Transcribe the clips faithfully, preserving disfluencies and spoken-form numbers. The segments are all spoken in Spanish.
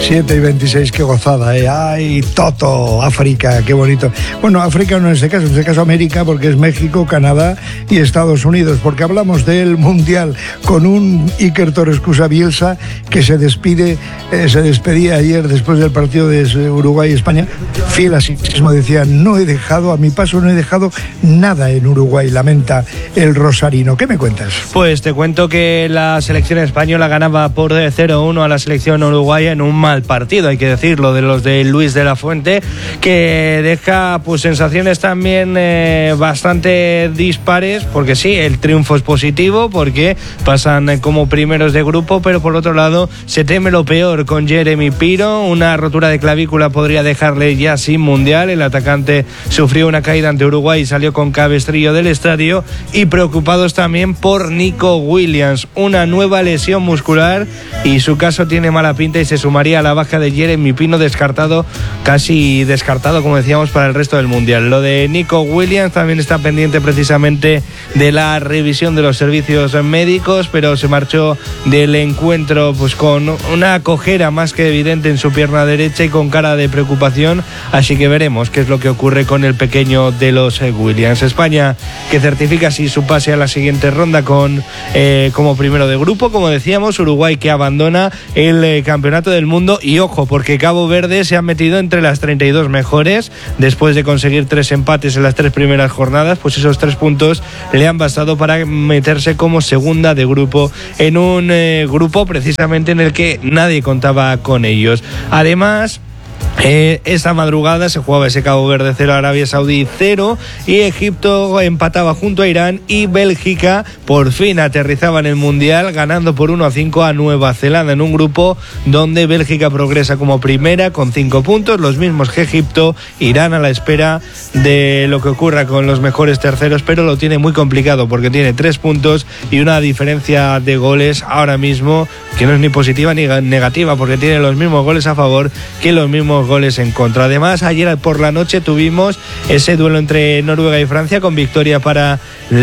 siete y veintiséis, qué gozada, ¿eh? ¡Ay, Toto! África, qué bonito. Bueno, África no en este caso, en este caso América, porque es México, Canadá y Estados Unidos, porque hablamos del Mundial con un Iker Torrescusa Bielsa que se despide, eh, se despedía ayer después del partido de Uruguay-España, fiel a sí mismo, decía, no he dejado, a mi paso no he dejado nada en Uruguay, lamenta el rosarino. ¿Qué me cuentas? Pues te cuento que la selección española ganaba por cero uno a la selección uruguaya en un mal partido, hay que decirlo, de los de Luis de la Fuente, que deja pues sensaciones también eh, bastante dispares, porque sí, el triunfo es positivo, porque pasan eh, como primeros de grupo, pero por otro lado se teme lo peor con Jeremy Pino, una rotura de clavícula podría dejarle ya sin mundial, el atacante sufrió una caída ante Uruguay y salió con cabestrillo del estadio, y preocupados también por Nico Williams, una nueva lesión muscular, y su caso tiene mala pinta y se sumaría a la baja de Jeremy Pino, descartado, casi descartado como decíamos, para el resto del mundial. Lo de Nico Williams también está pendiente precisamente de la revisión de los servicios médicos, pero se marchó del encuentro pues con una cojera más que evidente en su pierna derecha y con cara de preocupación, así que veremos qué es lo que ocurre con el pequeño de los Williams. España, que certifica así su pase a la siguiente ronda con eh, como primero de grupo, como decíamos. Uruguay, que abandona el eh, campeonato del mundo, y ojo, porque Cabo Verde se ha metido entre las treinta y dos mejores después de conseguir tres empates en las tres primeras jornadas, pues esos tres puntos le han bastado para meterse como segunda de grupo en un eh, grupo precisamente en el que nadie contaba con ellos. Además, Eh, esta madrugada se jugaba ese Cabo Verde cero, Arabia Saudí cero, y Egipto empataba junto a Irán, y Bélgica por fin aterrizaba en el Mundial ganando por uno a cinco a Nueva Zelanda, en un grupo donde Bélgica progresa como primera con cinco puntos, los mismos que Egipto. Irán a la espera de lo que ocurra con los mejores terceros, pero lo tiene muy complicado porque tiene tres puntos y una diferencia de goles ahora mismo que no es ni positiva ni negativa, porque tiene los mismos goles a favor que los mismos goles en contra. Además, ayer por la noche tuvimos ese duelo entre Noruega y Francia con victoria para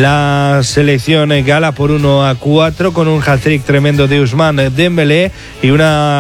la selección gala por uno a cuatro, con un hat-trick tremendo de Ousmane Dembélé y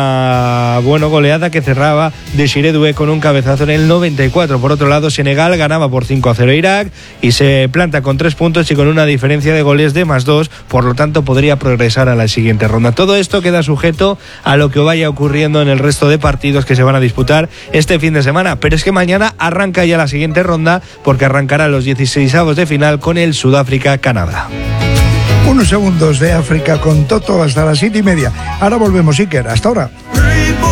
una buena goleada que cerraba Désiré Doué con un cabezazo en el noventa y cuatro. Por otro lado, Senegal ganaba por cinco a cero a Irak y se planta con tres puntos y con una diferencia de goles de más dos, por lo tanto podría progresar a la siguiente ronda. Todo esto queda sujeto a lo que vaya ocurriendo en el resto de partidos que se van a disputar este fin de semana, pero es que mañana arranca ya la siguiente ronda, porque arrancará los dieciseisavos de final con el Sudáfrica-Canadá. Unos segundos de África con Toto hasta las siete y media. Ahora volvemos, Iker. Hasta ahora.